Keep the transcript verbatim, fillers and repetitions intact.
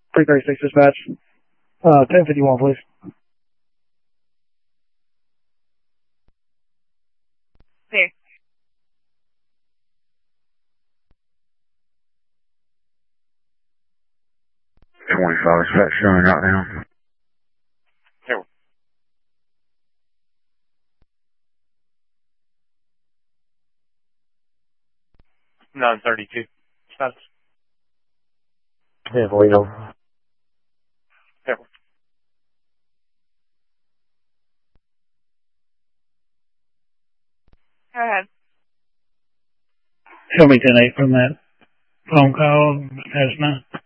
three thirty-six dispatch. Uh, ten fifty-one, please. There. twenty-five dispatch showing right now. Here. nine thirty-two. Dispatch. Yeah, we know. Here. Go ahead. Show me ten eight from that phone call. Has not.